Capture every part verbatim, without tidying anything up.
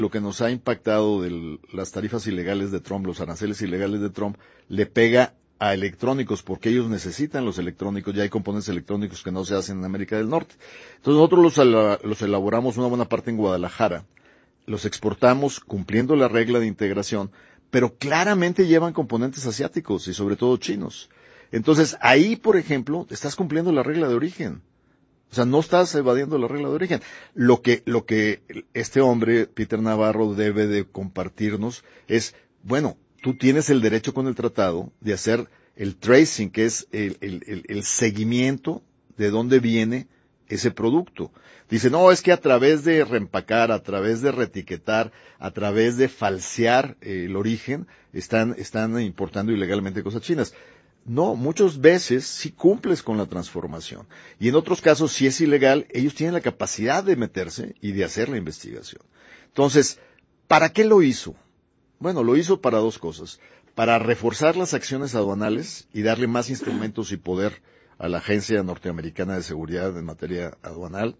lo que nos ha impactado de las tarifas ilegales de Trump, los aranceles ilegales de Trump, le pega a electrónicos, porque ellos necesitan los electrónicos, ya hay componentes electrónicos que no se hacen en América del Norte. Entonces nosotros los, los elaboramos una buena parte en Guadalajara, los exportamos cumpliendo la regla de integración, pero claramente llevan componentes asiáticos y sobre todo chinos. Entonces ahí, por ejemplo, estás cumpliendo la regla de origen. O sea, no estás evadiendo la regla de origen. Lo que, lo que este hombre, Peter Navarro, debe de compartirnos es, bueno, tú tienes el derecho con el tratado de hacer el tracing, que es el, el, el, el seguimiento de dónde viene ese producto. Dice, no, es que a través de reempacar, a través de reetiquetar, a través de falsear eh, el origen, están, están importando ilegalmente cosas chinas. No, muchas veces sí cumples con la transformación. Y en otros casos, si es ilegal, ellos tienen la capacidad de meterse y de hacer la investigación. Entonces, ¿para qué lo hizo? Bueno, lo hizo para dos cosas. Para reforzar las acciones aduanales y darle más instrumentos y poder a la Agencia Norteamericana de Seguridad en materia aduanal.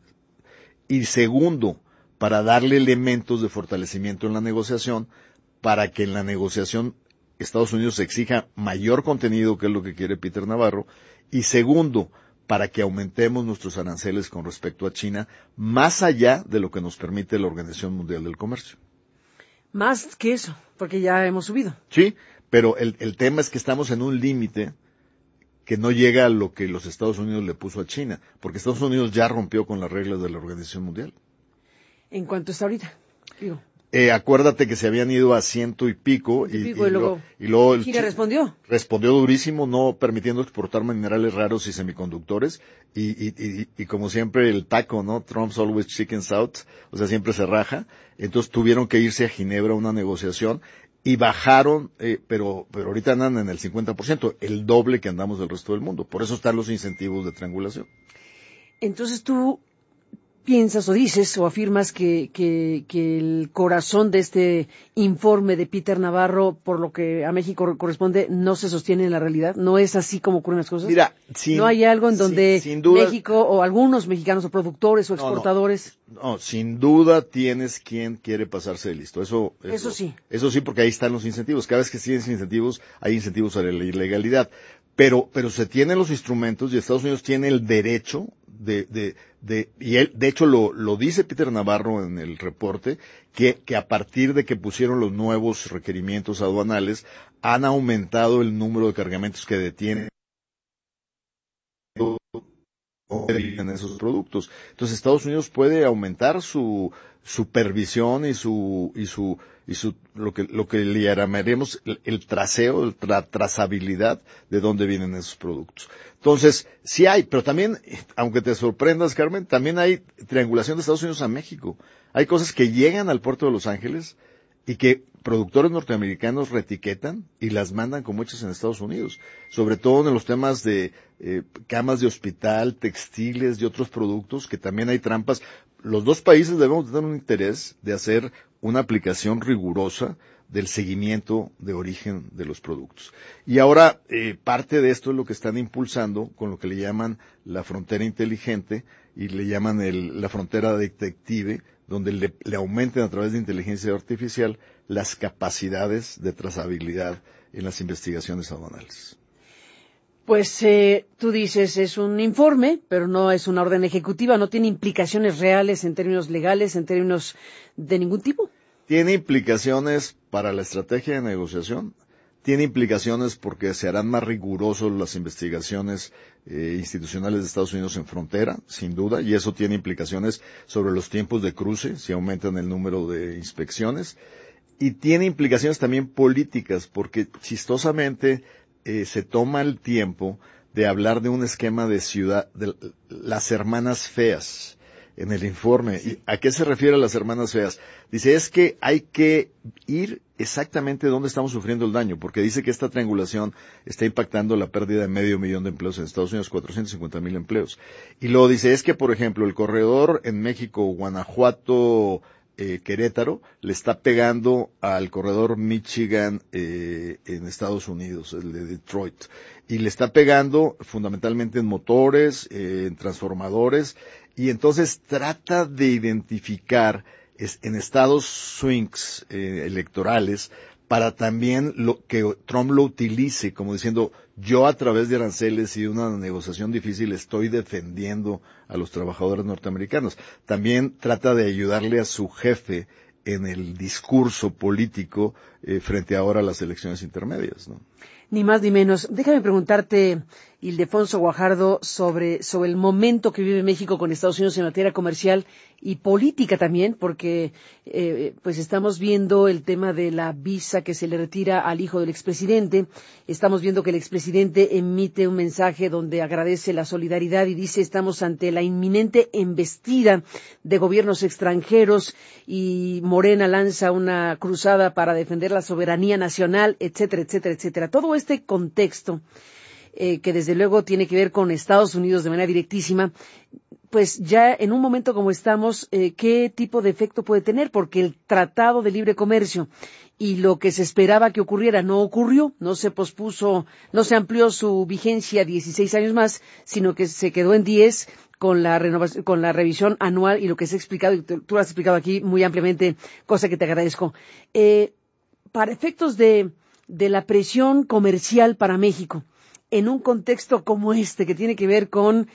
Y segundo, para darle elementos de fortalecimiento en la negociación, para que en la negociación Estados Unidos exija mayor contenido, que es lo que quiere Peter Navarro, y segundo, para que aumentemos nuestros aranceles con respecto a China, más allá de lo que nos permite la Organización Mundial del Comercio. Más que eso, porque ya hemos subido. Sí, pero el, el tema es que estamos en un límite que no llega a lo que los Estados Unidos le puso a China, porque Estados Unidos ya rompió con las reglas de la Organización Mundial. ¿En cuánto está ahorita? Digo. Eh, acuérdate que se habían ido a ciento y pico, y, y, pico y, y, luego, lo, y luego el China respondió. Respondió durísimo, no permitiendo exportar minerales raros y semiconductores, y, y, y, y como siempre el taco, ¿no? Trump's always chickens out, o sea, siempre se raja. Entonces tuvieron que irse a Ginebra a una negociación y bajaron, eh, pero, pero ahorita andan en el cincuenta por ciento, el doble que andamos del resto del mundo. Por eso están los incentivos de triangulación. Entonces tú piensas o dices o afirmas que, que, que el corazón de este informe de Peter Navarro, por lo que a México corresponde, no se sostiene en la realidad. ¿No es así como ocurren las cosas? Mira, sin, ¿No hay algo en donde sin, sin duda, México o algunos mexicanos o productores o exportadores? No, no, no, sin duda tienes quien quiere pasarse de listo. Eso, eso, eso sí. Eso sí, porque ahí están los incentivos. Cada vez que tienes incentivos, hay incentivos a la ilegalidad. Pero, pero se tienen los instrumentos y Estados Unidos tiene el derecho de, de, de, y él, de hecho lo, lo dice Peter Navarro en el reporte, que, que a partir de que pusieron los nuevos requerimientos aduanales, han aumentado el número de cargamentos que detienen en esos productos. Entonces Estados Unidos puede aumentar su supervisión y su, y su, y su, lo que, lo que le llamaremos el, el traceo, la trazabilidad de dónde vienen esos productos. Entonces, sí hay, pero también, aunque te sorprendas, Carmen, también hay triangulación de Estados Unidos a México. Hay cosas que llegan al puerto de Los Ángeles y que productores norteamericanos reetiquetan y las mandan como hechas en Estados Unidos, sobre todo en los temas de eh, camas de hospital, textiles y otros productos, que también hay trampas. Los dos países debemos tener un interés de hacer una aplicación rigurosa del seguimiento de origen de los productos. Y ahora, eh, parte de esto es lo que están impulsando con lo que le llaman la frontera inteligente y le llaman el, la frontera detective, donde le, le aumenten a través de inteligencia artificial las capacidades de trazabilidad en las investigaciones aduanales. Pues eh, tú dices, es un informe, pero no es una orden ejecutiva, no tiene implicaciones reales en términos legales, en términos de ningún tipo. Tiene implicaciones para la estrategia de negociación, tiene implicaciones porque se harán más rigurosos las investigaciones eh, institucionales de Estados Unidos en frontera, sin duda, y eso tiene implicaciones sobre los tiempos de cruce, si aumentan el número de inspecciones, y tiene implicaciones también políticas, porque chistosamente eh, se toma el tiempo de hablar de un esquema de ciudad, de las hermanas feas en el informe. ¿Y a qué se refiere a las hermanas feas? Dice, es que hay que ir exactamente donde estamos sufriendo el daño, porque dice que esta triangulación está impactando la pérdida de medio millón de empleos en Estados Unidos, cuatrocientos cincuenta mil empleos. Y luego dice, es que, por ejemplo, el corredor en México, Guanajuato, eh, Querétaro, le está pegando al corredor Michigan eh, en Estados Unidos, el de Detroit. Y le está pegando fundamentalmente en motores, eh, en transformadores, y entonces trata de identificar es, en estados swings eh, electorales, para también lo, que Trump lo utilice como diciendo, yo a través de aranceles y de una negociación difícil estoy defendiendo a los trabajadores norteamericanos. También trata de ayudarle a su jefe en el discurso político eh, frente ahora a las elecciones intermedias, ¿no? Ni más ni menos. Déjame preguntarte, Ildefonso Guajardo, sobre, sobre el momento que vive México con Estados Unidos en materia comercial y política también, porque eh, pues estamos viendo el tema de la visa que se le retira al hijo del expresidente. Estamos viendo que el expresidente emite un mensaje donde agradece la solidaridad y dice estamos ante la inminente embestida de gobiernos extranjeros y Morena lanza una cruzada para defender la soberanía nacional, etcétera, etcétera, etcétera. Todo este contexto eh, que desde luego tiene que ver con Estados Unidos de manera directísima, pues ya en un momento como estamos, eh, ¿qué tipo de efecto puede tener? Porque el Tratado de Libre Comercio y lo que se esperaba que ocurriera no ocurrió, no se pospuso, no se amplió su vigencia a dieciséis años más, sino que se quedó en diez con la renovación, con la revisión anual y lo que se ha explicado, y tú lo has explicado aquí muy ampliamente, cosa que te agradezco. Eh, para efectos de, de la presión comercial para México, en un contexto como este, que tiene que ver con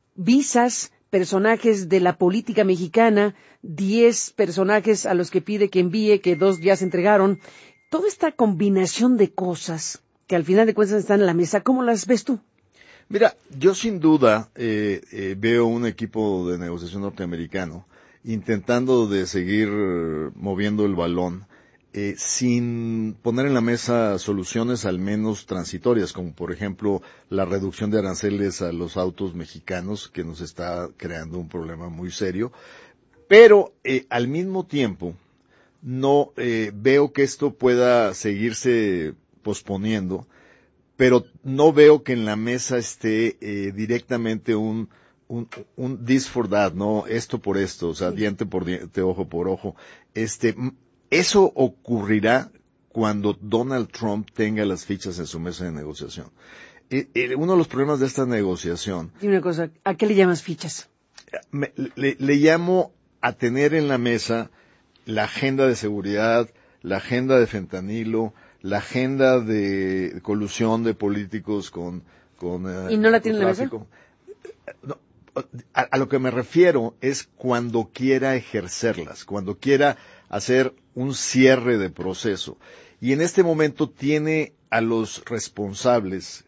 visas, personajes de la política mexicana, diez personajes a los que pide que envíe, que dos ya se entregaron. Toda esta combinación de cosas que al final de cuentas están en la mesa, ¿cómo las ves tú? Mira, yo sin duda eh, eh, veo un equipo de negociación norteamericano intentando de seguir moviendo el balón eh, sin poner en la mesa soluciones al menos transitorias, como por ejemplo la reducción de aranceles a los autos mexicanos, que nos está creando un problema muy serio, pero eh, al mismo tiempo no eh, veo que esto pueda seguirse posponiendo, pero no veo que en la mesa esté eh, directamente un un, un this for that, no esto por esto, o sea, sí. diente por diente, ojo por ojo. Este, eso ocurrirá cuando Donald Trump tenga las fichas en su mesa de negociación. Eh, eh, uno de los problemas de esta negociación. Dime una cosa, ¿a qué le llamas fichas? Me, le, le llamo a tener en la mesa la agenda de seguridad, la agenda de fentanilo, la agenda de colusión de políticos con con ¿Y no la tiene en la mesa? No, a, a lo que me refiero es cuando quiera ejercerlas, cuando quiera hacer un cierre de proceso. Y en este momento tiene a los responsables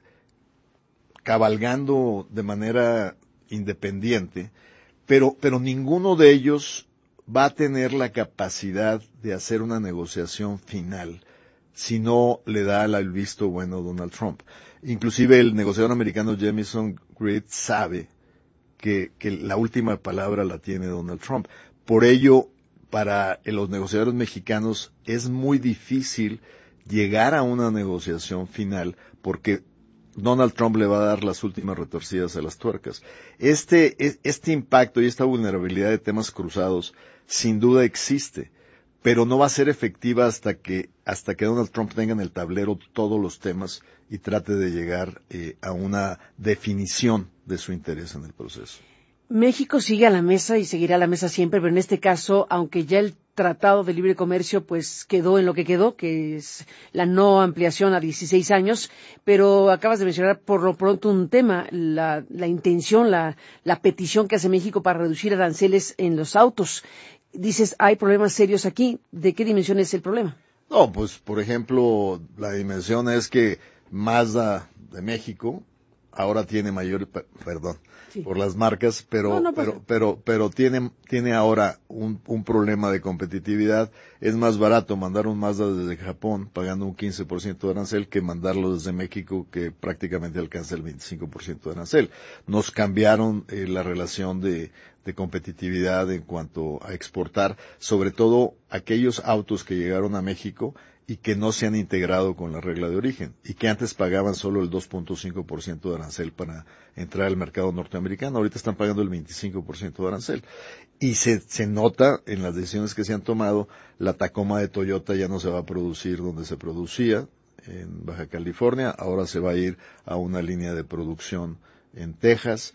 cabalgando de manera independiente, pero pero ninguno de ellos va a tener la capacidad de hacer una negociación final si no le da el visto bueno a Donald Trump. Inclusive el negociador americano Jamieson Greed sabe que, que la última palabra la tiene Donald Trump. Por ello, para los negociadores mexicanos es muy difícil llegar a una negociación final porque Donald Trump le va a dar las últimas retorcidas a las tuercas. Este, este impacto y esta vulnerabilidad de temas cruzados sin duda existe, pero no va a ser efectiva hasta que, hasta que Donald Trump tenga en el tablero todos los temas y trate de llegar eh, a una definición de su interés en el proceso. México sigue a la mesa y seguirá a la mesa siempre, pero en este caso, aunque ya el Tratado de Libre Comercio pues quedó en lo que quedó, que es la no ampliación a dieciséis años, pero acabas de mencionar por lo pronto un tema, la, la intención, la, la petición que hace México para reducir aranceles en los autos. Dices, hay problemas serios aquí. ¿De qué dimensión es el problema? No, pues por ejemplo, la dimensión es que Mazda de México ahora tiene mayor, perdón, sí. por las marcas, pero no, no pero pero pero tiene tiene ahora un un problema de competitividad. Es más barato mandar un Mazda desde Japón pagando un quince por ciento de arancel que mandarlo desde México, que prácticamente alcanza el veinticinco por ciento de arancel. Nos cambiaron eh, la relación de de competitividad en cuanto a exportar, sobre todo aquellos autos que llegaron a México y que no se han integrado con la regla de origen y que antes pagaban solo el dos punto cinco por ciento de arancel para entrar al mercado norteamericano. Ahorita están pagando el veinticinco por ciento de arancel. Y se, se nota en las decisiones que se han tomado, la Tacoma de Toyota ya no se va a producir donde se producía, en Baja California, ahora se va a ir a una línea de producción en Texas,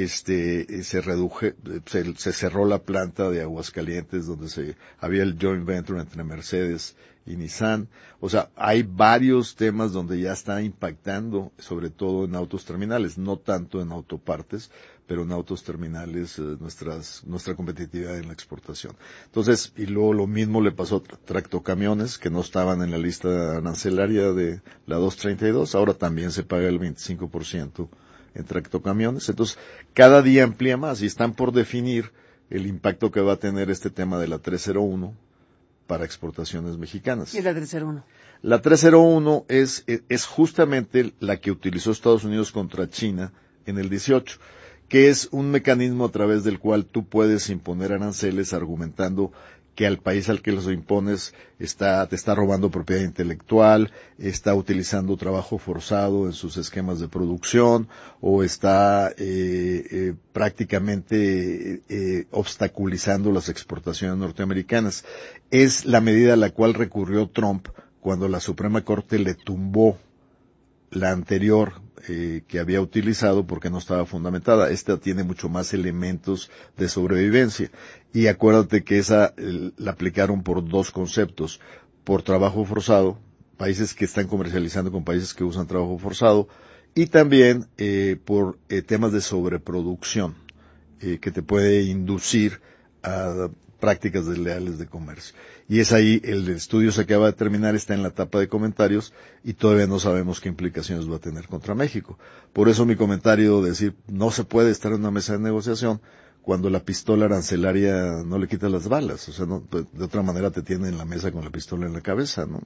este, se reduje, se, se cerró la planta de Aguascalientes donde se, había el joint venture entre Mercedes y Nissan. O sea, hay varios temas donde ya está impactando, sobre todo en autos terminales, no tanto en autopartes, pero en autos terminales, eh, nuestras, nuestra competitividad en la exportación. Entonces, y luego lo mismo le pasó a tractocamiones, que no estaban en la lista arancelaria de la doscientos treinta y dos, ahora también se paga el veinticinco por ciento en tractocamiones. Entonces, cada día amplía más y están por definir el impacto que va a tener este tema de la trescientos uno para exportaciones mexicanas. ¿Qué es la trescientos uno? La trescientos uno es, es justamente la que utilizó Estados Unidos contra China en el dieciocho, que es un mecanismo a través del cual tú puedes imponer aranceles argumentando que al país al que los impones está, te está robando propiedad intelectual, está utilizando trabajo forzado en sus esquemas de producción, o está eh, eh, prácticamente eh, obstaculizando las exportaciones norteamericanas. Es la medida a la cual recurrió Trump cuando la Suprema Corte le tumbó la anterior eh, que había utilizado porque no estaba fundamentada. Esta tiene mucho más elementos de sobrevivencia. Y acuérdate que esa eh, la aplicaron por dos conceptos. Por trabajo forzado, países que están comercializando con países que usan trabajo forzado, y también eh, por eh, temas de sobreproducción, eh, que te puede inducir a prácticas desleales de comercio. Y es ahí, el estudio se acaba de terminar, está en la etapa de comentarios y todavía no sabemos qué implicaciones va a tener contra México. Por eso mi comentario de decir, no se puede estar en una mesa de negociación cuando la pistola arancelaria no le quita las balas. O sea, no, de otra manera te tiene en la mesa con la pistola en la cabeza, ¿no?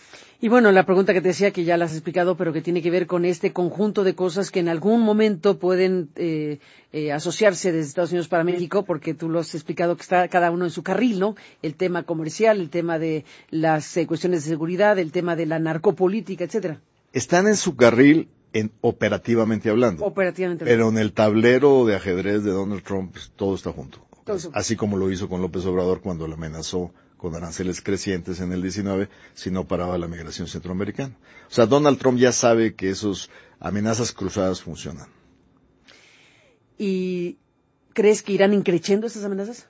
Y bueno, la pregunta que te decía, que ya la has explicado, pero que tiene que ver con este conjunto de cosas que en algún momento pueden eh, eh, asociarse desde Estados Unidos para México, porque tú lo has explicado que está cada uno en su carril, ¿no? El tema comercial, el tema de las eh, cuestiones de seguridad, el tema de la narcopolítica, etcétera. Están en su carril en operativamente hablando. Operativamente Pero hablando. en el tablero de ajedrez de Donald Trump, pues, todo está junto. Todo eso. Así como lo hizo con López Obrador cuando le amenazó con aranceles crecientes en el diecinueve, si no paraba la migración centroamericana. O sea, Donald Trump ya sabe que esas amenazas cruzadas funcionan. ¿Y crees que irán increciendo estas amenazas?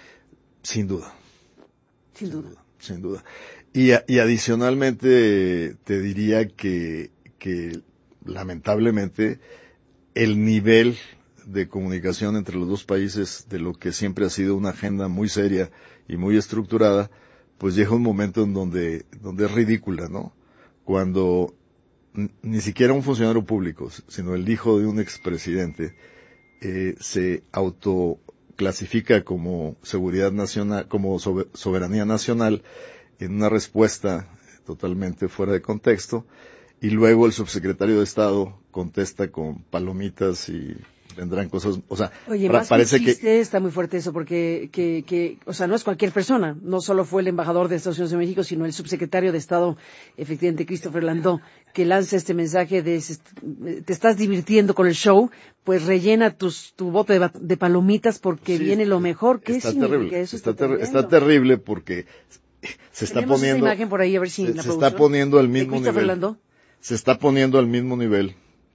Sin duda. Sin duda. Sin duda. Y, y adicionalmente te diría que, que lamentablemente el nivel de comunicación entre los dos países, de lo que siempre ha sido una agenda muy seria y muy estructurada, pues llega un momento en donde, donde es ridícula, ¿no? Cuando n- ni siquiera un funcionario público, sino el hijo de un expresidente, eh, se autoclasifica como seguridad nacional, como sober- soberanía nacional, en una respuesta totalmente fuera de contexto, y luego el subsecretario de Estado contesta con palomitas y vendrán cosas, o sea, Oye, pra- más parece que que chiste, está muy fuerte eso, porque, que, que, o sea, no es cualquier persona, no solo fue el embajador de Estados Unidos en México, sino el subsecretario de Estado, efectivamente, Christopher Landau, que lanza este mensaje de, te estás divirtiendo con el show, pues rellena tus, tu bote de, de palomitas porque sí, viene lo mejor. ¿Qué está significa terrible, eso? está, Está, ter- está terrible porque se está Tenemos poniendo, esa imagen por ahí, a ver si se, la se está producción, poniendo al de mismo Christopher nivel, Landau. se está poniendo al mismo nivel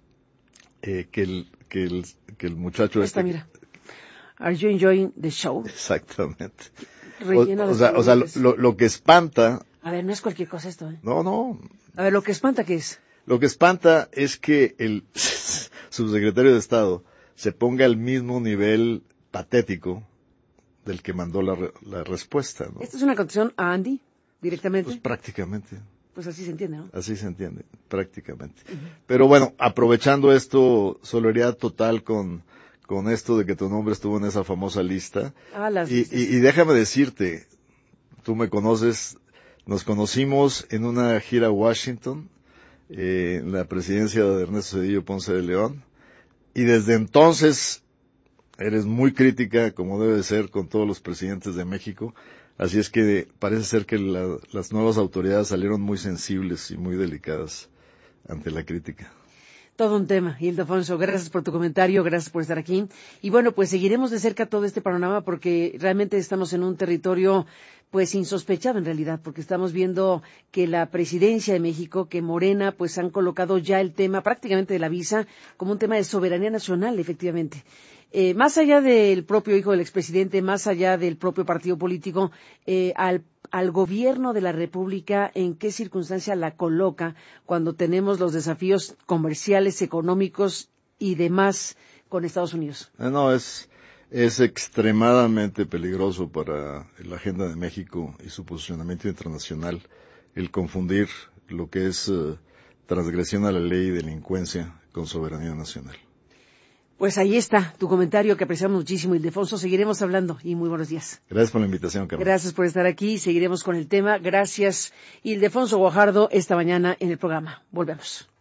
eh, que el que el que el muchacho Esta, este. mira. Are you enjoying the show? Exactamente. O, Rellena de o sea, o sea, lo, palomitas. lo- lo que espanta, A ver, no es cualquier cosa esto, ¿eh? no, no, A ver, lo que espanta, ¿qué es? lo que espanta es que el subsecretario de Estado se ponga al mismo nivel patético del que mandó la, re- la respuesta, ¿no? ¿Esta es una contestación a Andy, directamente? Pues prácticamente, Pues así se entiende, ¿no? así se entiende, prácticamente. Pero bueno, aprovechando esto, solidaridad total con, con esto de que tu nombre estuvo en esa famosa lista. Ah, las Y, listas. y, y déjame decirte, tú me conoces, nos conocimos en una gira a Washington, eh, en la presidencia de Ernesto Zedillo Ponce de León, y desde entonces eres muy crítica, como debe ser, con todos los presidentes de México, así es que parece ser que la, las nuevas autoridades salieron muy sensibles y muy delicadas ante la crítica. Todo un tema, Ildefonso. Gracias por tu comentario, gracias por estar aquí. Y bueno, pues seguiremos de cerca todo este panorama porque realmente estamos en un territorio pues insospechado en realidad, porque estamos viendo que la presidencia de México, que Morena, pues han colocado ya el tema prácticamente de la visa como un tema de soberanía nacional, efectivamente. Eh, más allá del propio hijo del expresidente, más allá del propio partido político, eh, al al gobierno de la República, ¿en qué circunstancia la coloca cuando tenemos los desafíos comerciales, económicos y demás con Estados Unidos? No, es, es extremadamente peligroso para la agenda de México y su posicionamiento internacional el confundir lo que es uh, transgresión a la ley y delincuencia con soberanía nacional. Pues ahí está tu comentario que apreciamos muchísimo, Ildefonso. Seguiremos hablando y muy buenos días. Gracias por la invitación, Carmen. Gracias por estar aquí. Seguiremos con el tema. Gracias, Ildefonso Guajardo, esta mañana en el programa. Volvemos.